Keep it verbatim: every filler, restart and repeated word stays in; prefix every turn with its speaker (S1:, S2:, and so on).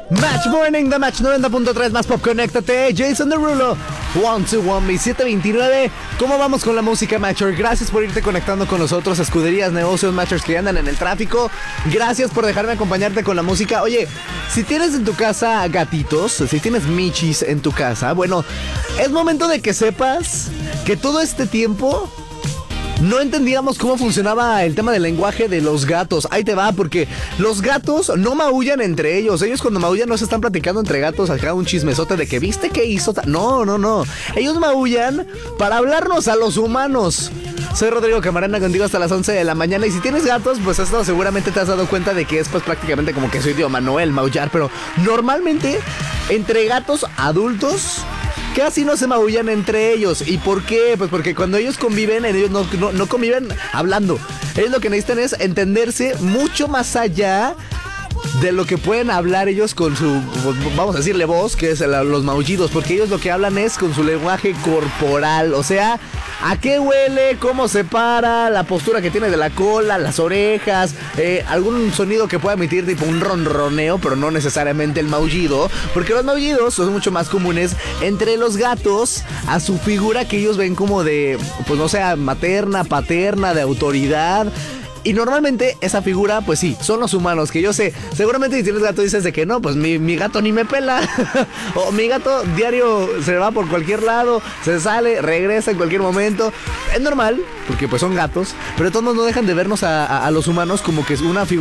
S1: Match Morning, The Match noventa punto tres más pop, conéctate. Jason Derulo, one two one mi siete veintinueve. ¿Cómo vamos con la música, Matcher? Gracias por irte conectando con nosotros, escuderías, negocios, Matchers que andan en el tráfico. Gracias por dejarme acompañarte con la música. Oye, si tienes en tu casa gatitos, si tienes michis en tu casa, bueno, es momento de que sepas que todo este tiempo no entendíamos cómo funcionaba el tema del lenguaje de los gatos. Ahí te va, porque los gatos no maullan entre ellos. Ellos cuando maullan no se están platicando entre gatos acá un chismesote de que viste que hizo. No, no, no. Ellos maullan para hablarnos a los humanos. Soy Rodrigo Camarena, contigo hasta las once de la mañana. Y si tienes gatos, pues esto seguramente te has dado cuenta de que es pues prácticamente como que su idioma, no el maullar. Pero normalmente entre gatos adultos casi no se maullan entre ellos. ¿Y por qué? Pues porque cuando ellos conviven, ellos no, no, no conviven hablando. Ellos lo que necesitan es entenderse mucho más allá de lo que pueden hablar ellos con su, vamos a decirle voz, que es el, los maullidos. Porque ellos lo que hablan es con su lenguaje corporal. O sea, a qué huele, cómo se para, la postura que tiene de la cola, las orejas, eh, algún sonido que pueda emitir tipo un ronroneo, pero no necesariamente el maullido. Porque los maullidos son mucho más comunes entre los gatos a su figura que ellos ven como de, pues no sé, materna, paterna, de autoridad. Y normalmente esa figura, pues sí, son los humanos, que yo sé, seguramente si tienes gato dices de que no, pues mi, mi gato ni me pela. O mi gato diario se va por cualquier lado, se sale, regresa en cualquier momento. Es normal, porque pues son gatos, pero todos no dejan de vernos a, a, a los humanos como que es una figura